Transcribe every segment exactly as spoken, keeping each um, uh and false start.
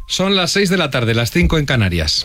Son las seis de la tarde, las cinco en Canarias.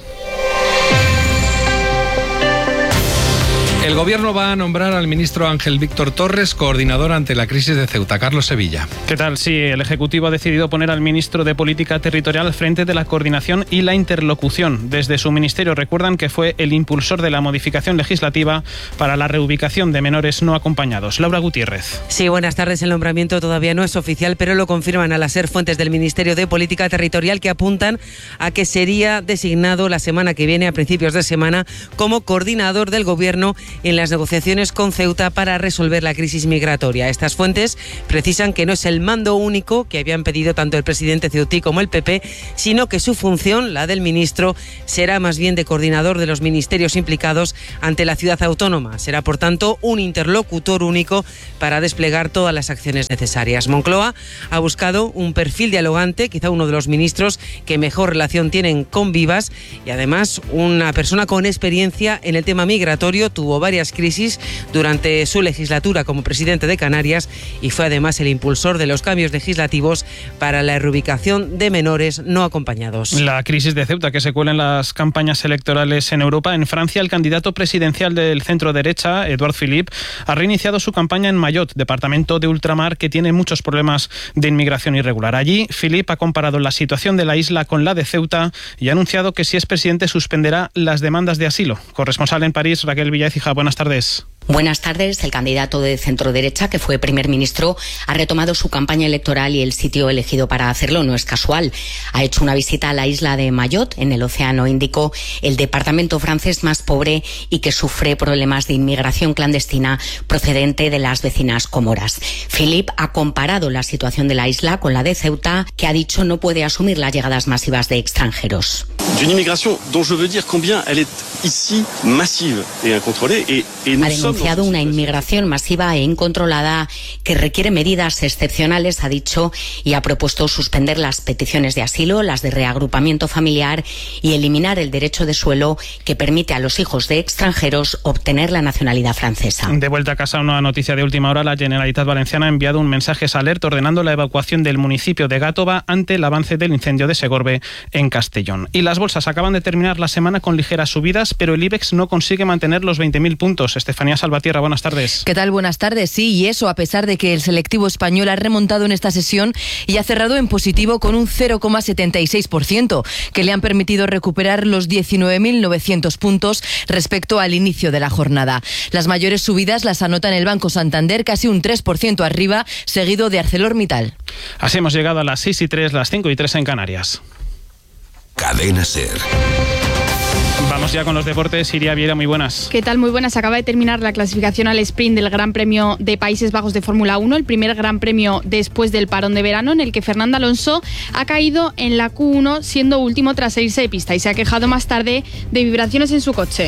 El Gobierno va a nombrar al ministro Ángel Víctor Torres coordinador ante la crisis de Ceuta. Carlos Sevilla. ¿Qué tal? Sí, el Ejecutivo ha decidido poner al ministro de Política Territorial al frente de la coordinación y la interlocución. Desde su ministerio recuerdan que fue el impulsor de la modificación legislativa para la reubicación de menores no acompañados. Laura Gutiérrez. Sí, buenas tardes. El nombramiento todavía no es oficial, pero lo confirman al ser fuentes del Ministerio de Política Territorial que apuntan a que sería designado la semana que viene, a principios de semana, como coordinador del Gobierno en las negociaciones con Ceuta para resolver la crisis migratoria. Estas fuentes precisan que no es el mando único que habían pedido tanto el presidente ceutí como el P P, sino que su función, la del ministro, será más bien de coordinador de los ministerios implicados ante la ciudad autónoma. Será, por tanto, un interlocutor único para desplegar todas las acciones necesarias. Moncloa ha buscado un perfil dialogante, quizá uno de los ministros que mejor relación tienen con Vivas, y además una persona con experiencia en el tema migratorio. Tuvo varias crisis durante su legislatura como presidente de Canarias y fue además el impulsor de los cambios legislativos para la reubicación de menores no acompañados. La crisis de Ceuta que se cuela en las campañas electorales en Europa. En Francia, el candidato presidencial del centro derecha, Edouard Philippe, ha reiniciado su campaña en Mayotte, departamento de ultramar que tiene muchos problemas de inmigración irregular. Allí, Philippe ha comparado la situación de la isla con la de Ceuta y ha anunciado que si es presidente suspenderá las demandas de asilo. Corresponsal en París, Raquel Villaécija. Buenas tardes. Buenas tardes. El candidato de centro-derecha, que fue primer ministro, ha retomado su campaña electoral y el sitio elegido para hacerlo no es casual. Ha hecho una visita a la isla de Mayotte, en el Océano Índico, el departamento francés más pobre y que sufre problemas de inmigración clandestina procedente de las vecinas Comoras. Philippe ha comparado la situación de la isla con la de Ceuta, que ha dicho no puede asumir las llegadas masivas de extranjeros. D'une inmigración dont je veux dire combien elle est ici massive et incontrôlée et, et nous ha denunciado una inmigración masiva e incontrolada que requiere medidas excepcionales, ha dicho, y ha propuesto suspender las peticiones de asilo, las de reagrupamiento familiar y eliminar el derecho de suelo que permite a los hijos de extranjeros obtener la nacionalidad francesa. De vuelta a casa, una noticia de última hora. La Generalitat Valenciana ha enviado un mensaje alerta ordenando la evacuación del municipio de Gàtova ante el avance del incendio de Segorbe en Castellón. Y las bolsas acaban de terminar la semana con ligeras subidas, pero el IBEX no consigue mantener los veinte mil puntos. Estefanía Salvatierra, buenas tardes. ¿Qué tal? Buenas tardes. Sí, y eso a pesar de que el selectivo español ha remontado en esta sesión y ha cerrado en positivo con un cero coma setenta y seis por ciento, que le han permitido recuperar los diecinueve mil novecientos puntos respecto al inicio de la jornada. Las mayores subidas las anota en el Banco Santander, casi un tres por ciento arriba, seguido de ArcelorMittal. Así hemos llegado a las seis y tres, las cinco y tres en Canarias. Cadena SER. Vamos ya con los deportes. Iria Viera, muy buenas. ¿Qué tal? Muy buenas. Acaba de terminar la clasificación al sprint del Gran Premio de Países Bajos de Fórmula uno, el primer Gran Premio después del parón de verano, en el que Fernando Alonso ha caído en la Q uno, siendo último tras irse de pista, y se ha quejado más tarde de vibraciones en su coche.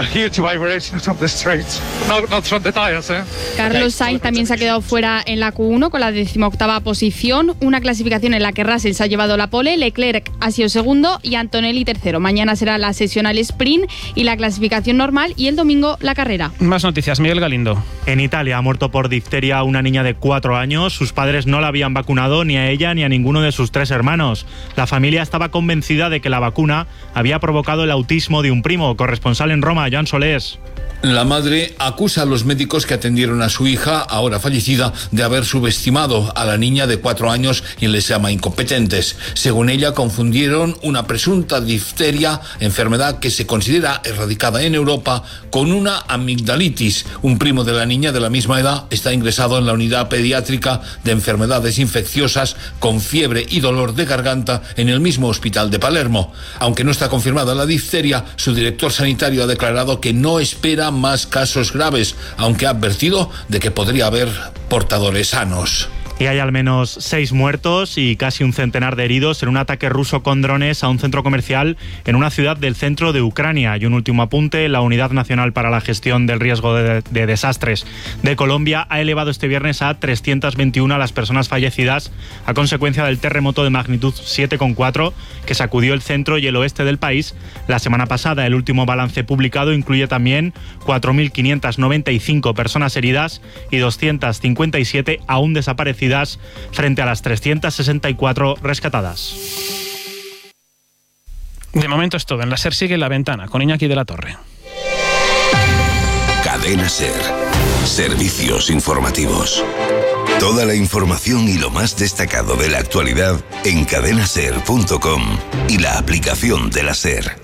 Carlos Sainz también se ha quedado fuera en la Q uno con la decimoctava posición, una clasificación en la que Russell se ha llevado la pole, Leclerc ha sido segundo y Antonelli tercero. Mañana será la sesión al sprint y la clasificación normal, y el domingo la carrera. Más noticias, Miguel Galindo. En Italia ha muerto por difteria una niña de cuatro años. Sus padres no la habían vacunado ni a ella ni a ninguno de sus tres hermanos. La familia estaba convencida de que la vacuna había provocado el autismo de un primo. Corresponsal en Roma, Joan Solés. La madre acusa a los médicos que atendieron a su hija, ahora fallecida, de haber subestimado a la niña de cuatro años y les llama incompetentes. Según ella, confundieron una presunta difteria, enfermedad que se considera erradicada en Europa, con una amigdalitis. Un primo de la niña de la misma edad está ingresado en la unidad pediátrica de enfermedades infecciosas con fiebre y dolor de garganta en el mismo hospital de Palermo. Aunque no está confirmada la difteria, su director sanitario ha declarado que no espera más casos graves, aunque ha advertido de que podría haber portadores sanos. Y hay al menos seis muertos y casi un centenar de heridos en un ataque ruso con drones a un centro comercial en una ciudad del centro de Ucrania. Y un último apunte, la Unidad Nacional para la Gestión del Riesgo de, de Desastres de Colombia ha elevado este viernes a trescientas veintiuna a las personas fallecidas a consecuencia del terremoto de magnitud siete coma cuatro que sacudió el centro y el oeste del país la semana pasada. El último balance publicado incluye también cuatro mil quinientas noventa y cinco personas heridas y doscientas cincuenta y siete aún desaparecidas frente a las trescientas sesenta y cuatro rescatadas. De momento es todo. En la SER sigue La Ventana, con Iñaki de la Torre. Cadena SER. Servicios informativos. Toda la información y lo más destacado de la actualidad en cadena ser punto com y la aplicación de la SER.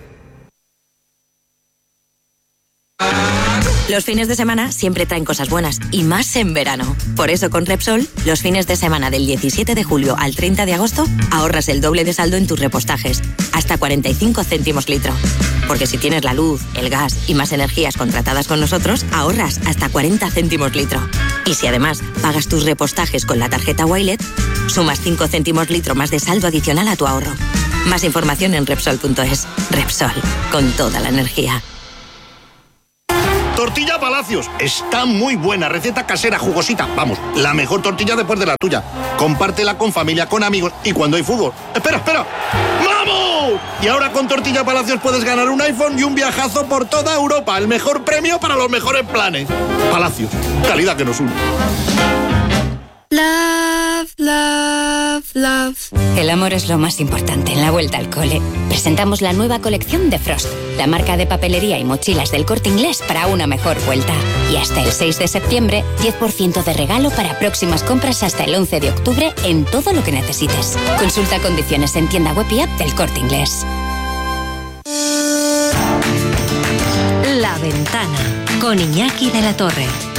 Los fines de semana siempre traen cosas buenas, y más en verano. Por eso con Repsol, los fines de semana del diecisiete de julio al treinta de agosto, ahorras el doble de saldo en tus repostajes, hasta cuarenta y cinco céntimos litro. Porque si tienes la luz, el gas y más energías contratadas con nosotros, ahorras hasta cuarenta céntimos litro. Y si además pagas tus repostajes con la tarjeta Wilet, sumas cinco céntimos litro más de saldo adicional a tu ahorro. Más información en Repsol punto es. Repsol, con toda la energía. Tortilla Palacios, está muy buena, receta casera, jugosita, vamos, la mejor tortilla después de la tuya. Compártela con familia, con amigos y cuando hay fútbol. ¡Espera, espera! ¡Vamos! Y ahora con Tortilla Palacios puedes ganar un iPhone y un viajazo por toda Europa, el mejor premio para los mejores planes. Palacios, calidad que nos une. Love, love, love. El amor es lo más importante en la vuelta al cole. Presentamos la nueva colección de Frost, la marca de papelería y mochilas del Corte Inglés para una mejor vuelta. Y hasta el seis de septiembre, diez por ciento de regalo para próximas compras hasta el once de octubre en todo lo que necesites. Consulta condiciones en tienda web y app del Corte Inglés. La Ventana, con Iñaki de la Torre.